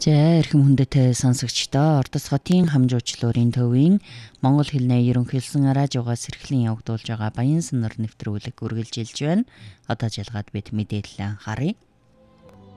За эрхэм хүндэтэй сонсогчдоо Ордос хотын хамжуучлалын төвийн Монгол хэлний ерөнхийлсөн радиогоос эрхлэн явагдуулж байгаа Баян санар нэвтрүүлэг үргэлжилж байна. Одоо жалгаад бид мэдээлэл анхааръя.